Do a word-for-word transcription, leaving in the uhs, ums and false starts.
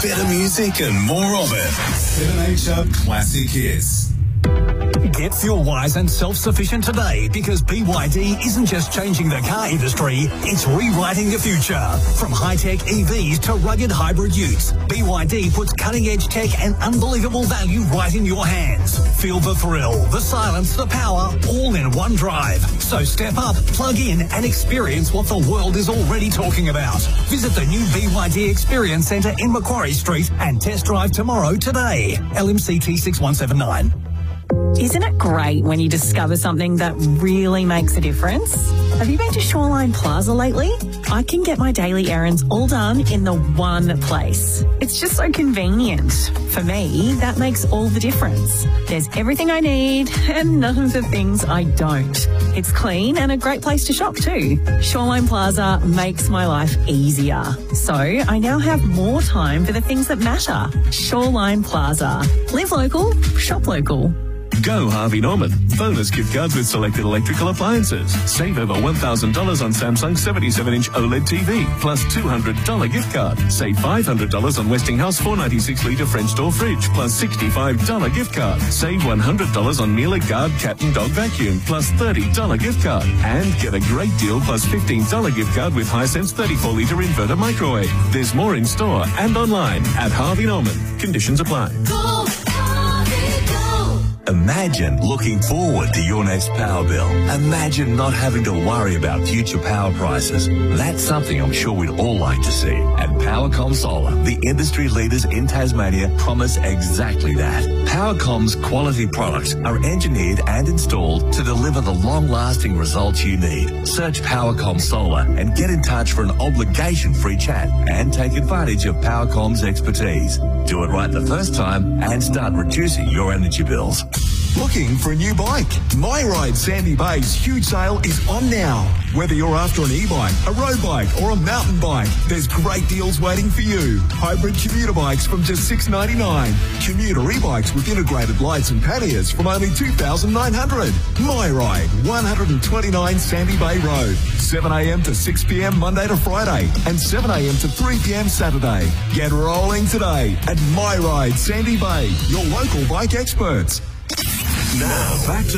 better music and more of it. seven H R Classic Hits. Get fuel-wise and self-sufficient today, because B Y D isn't just changing the car industry, it's rewriting the future. From high-tech E Vs to rugged hybrid utes, B Y D puts cutting-edge tech and unbelievable value right in your hands. Feel the thrill, the silence, the power, all in one drive. So step up, plug in and experience what the world is already talking about. Visit the new B Y D Experience Centre in Macquarie Street and test drive tomorrow today. L M C T six one seven nine. Isn't it great when you discover something that really makes a difference? Have you been to Shoreline Plaza lately? I can get my daily errands all done in the one place. It's just so convenient. For me, that makes all the difference. There's everything I need and none of the things I don't. It's clean and a great place to shop too. Shoreline Plaza makes my life easier. So I now have more time for the things that matter. Shoreline Plaza. Live local, shop local. Go Harvey Norman. Bonus gift cards with selected electrical appliances. Save over one thousand dollars on Samsung seventy-seven inch OLED T V, plus two hundred dollars gift card. Save five hundred dollars on Westinghouse four ninety-six litre French door fridge, plus sixty-five dollars gift card. Save one hundred dollars on Miele Guard cat and dog vacuum, plus thirty dollars gift card. And get a great deal plus fifteen dollars gift card with Hisense thirty-four litre inverter microwave. There's more in store and online at Harvey Norman. Conditions apply. Go, Harvey, go. Imagine looking forward to your next power bill. Imagine not having to worry about future power prices. That's something I'm sure we'd all like to see. And Powercom Solar, the industry leaders in Tasmania, promise exactly that. Powercom's quality products are engineered and installed to deliver the long-lasting results you need. Search Powercom Solar and get in touch for an obligation-free chat and take advantage of Powercom's expertise. Do it right the first time and start reducing your energy bills. Looking for a new bike? My Ride Sandy Bay's huge sale is on now. Whether you're after an e-bike, a road bike or a mountain bike, there's great deals waiting for you. Hybrid commuter bikes from just six dollars ninety-nine. Commuter e-bikes with integrated lights and panniers from only two thousand nine hundred dollars. My Ride, one twenty-nine Sandy Bay Road. seven a m to six p m Monday to Friday and seven a m to three p m Saturday. Get rolling today at My Ride Sandy Bay, your local bike experts. Now, back to